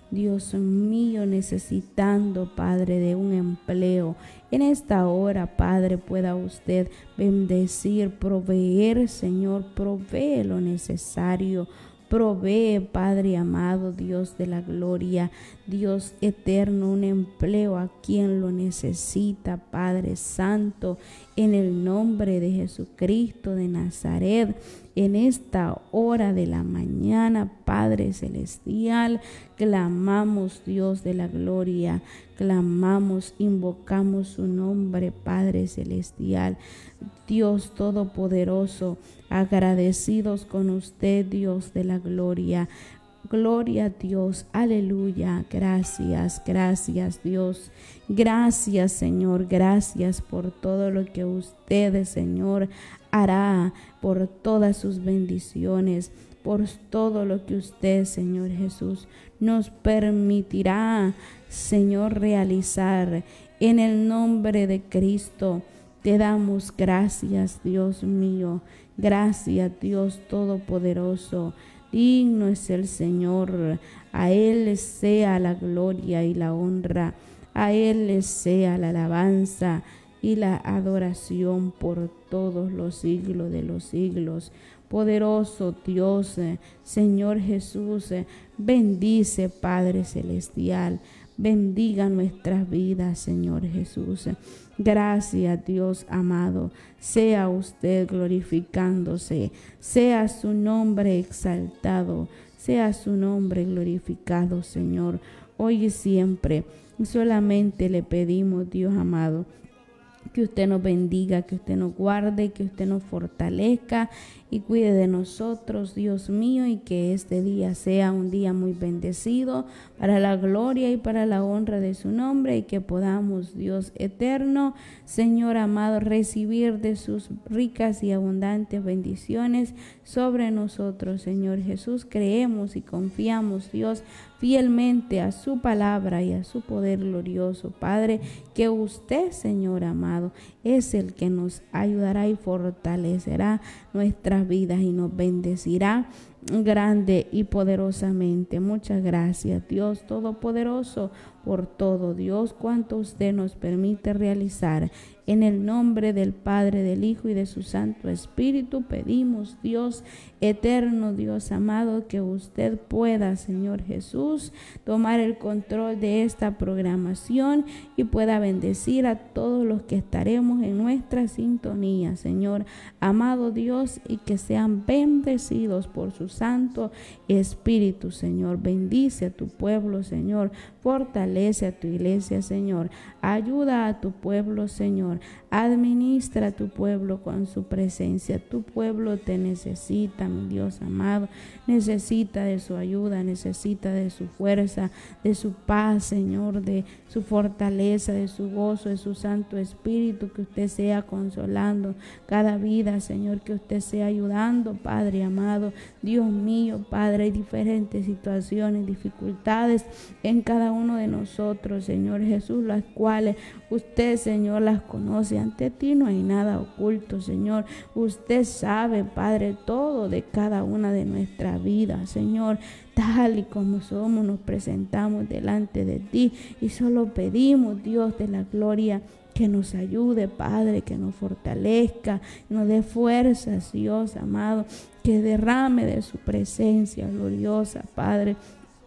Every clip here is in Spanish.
Dios mío, necesitando, Padre, de un empleo. En esta hora, Padre, pueda usted bendecir, proveer, Señor, provee lo necesario. Provee, Padre amado, Dios de la gloria, Dios eterno, un empleo a quien lo necesita, Padre Santo, en el nombre de Jesucristo de Nazaret. En esta hora de la mañana, Padre Celestial, clamamos, Dios de la gloria, clamamos, invocamos su nombre, Padre Celestial, Dios Todopoderoso, agradecidos con usted, Dios de la gloria. Gloria a Dios, aleluya, gracias, gracias Dios, gracias Señor, gracias por todo lo que usted, Señor, hará, por todas sus bendiciones, por todo lo que usted, Señor Jesús, nos permitirá, Señor, realizar. En el nombre de Cristo te damos gracias, Dios mío, gracias Dios Todopoderoso. Digno es el Señor, a Él sea la gloria y la honra, a Él sea la alabanza y la adoración por todos los siglos de los siglos. Poderoso Dios, Señor Jesús, bendice, Padre Celestial, bendiga nuestras vidas, Señor Jesús. Gracias, Dios amado, sea usted glorificándose, sea su nombre exaltado, sea su nombre glorificado, Señor, hoy y siempre. Solamente le pedimos, Dios amado, que usted nos bendiga, que usted nos guarde, que usted nos fortalezca y cuide de nosotros, Dios mío, y que este día sea un día muy bendecido para la gloria y para la honra de su nombre, y que podamos, Dios eterno, Señor amado, recibir de sus ricas y abundantes bendiciones sobre nosotros, Señor Jesús. Creemos y confiamos, Dios, fielmente a su palabra y a su poder glorioso, Padre, que usted, Señor amado, es el que nos ayudará y fortalecerá nuestras vidas y nos bendecirá grande y poderosamente. Muchas gracias, Dios Todopoderoso, por todo, Dios, cuanto usted nos permite realizar. En el nombre del Padre, del Hijo y de su Santo Espíritu pedimos, Dios eterno, Dios amado, que usted pueda, Señor Jesús, tomar el control de esta programación y pueda bendecir a todos los que estaremos en nuestra sintonía, Señor amado Dios, y que sean bendecidos por su Santo Espíritu, Señor. Bendice a tu pueblo, Señor. Fortalece a tu iglesia, Señor. Ayuda a tu pueblo, Señor. Administra a tu pueblo con su presencia. Tu pueblo te necesita, mi Dios amado. Necesita de su ayuda, necesita de su fuerza, de su paz, Señor, de su fortaleza, de su gozo, de su Santo Espíritu. Que usted sea consolando cada vida, Señor, que usted sea ayudando, Padre amado. Dios mío, Padre, hay diferentes situaciones, dificultades en cada uno de nosotros, Señor Jesús, las cuales usted, Señor, las conoce. Ante ti no hay nada oculto, Señor. Usted sabe, Padre, todo de cada una de nuestras vidas, Señor. Tal y como somos, nos presentamos delante de ti y solo pedimos, Dios de la gloria, que nos ayude, Padre, que nos fortalezca, nos dé fuerzas, Dios amado, que derrame de su presencia gloriosa, Padre,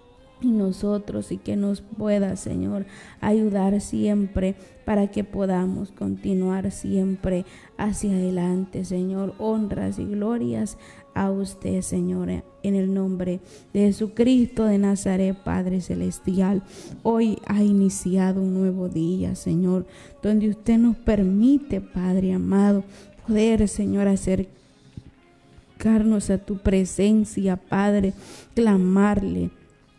y nosotros, y que nos pueda, Señor, ayudar siempre para que podamos continuar siempre hacia adelante, Señor. Honras y glorias a usted, Señor, en el nombre de Jesucristo de Nazaret, Padre Celestial. Hoy ha iniciado un nuevo día, Señor, donde usted nos permite, Padre amado, poder, Señor, acercarnos a tu presencia, Padre, clamarle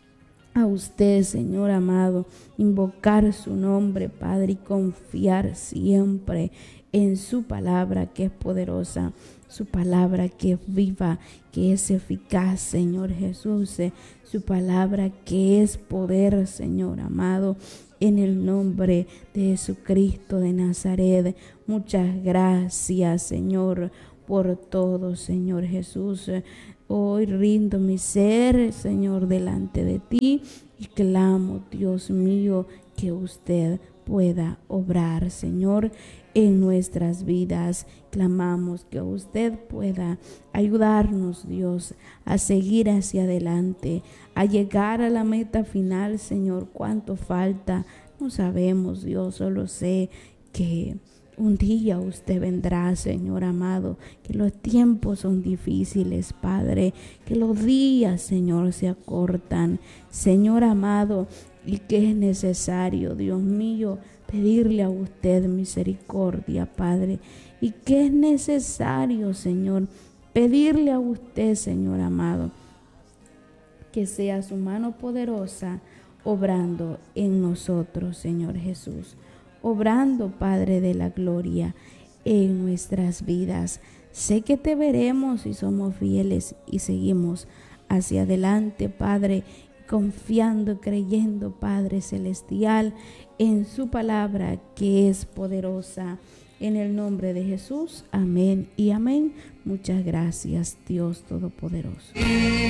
a usted, Señor amado, invocar su nombre, Padre, y confiar siempre en su palabra que es poderosa, su palabra que es viva, que es eficaz, Señor Jesús, su palabra que es poder, Señor amado, en el nombre de Jesucristo de Nazaret. Muchas gracias, Señor, por todo, Señor Jesús. Hoy rindo mi ser, Señor, delante de ti y clamo, Dios mío, que usted pueda obrar, Señor, en nuestras vidas. Clamamos que usted pueda ayudarnos, Dios, a seguir hacia adelante, a llegar a la meta final, Señor. ¿Cuánto falta? No sabemos, Dios, solo sé que un día usted vendrá, Señor amado, que los tiempos son difíciles, Padre, que los días, Señor, se acortan, Señor amado, y que es necesario, Dios mío, pedirle a usted misericordia, Padre, y que es necesario, Señor, pedirle a usted, Señor amado, que sea su mano poderosa obrando en nosotros, Señor Jesús, obrando, Padre de la gloria, en nuestras vidas. Sé que te veremos si somos fieles y seguimos hacia adelante, Padre, confiando, creyendo, Padre celestial, en su palabra que es poderosa. En el nombre de Jesús, amén y amén. Muchas gracias, Dios Todopoderoso.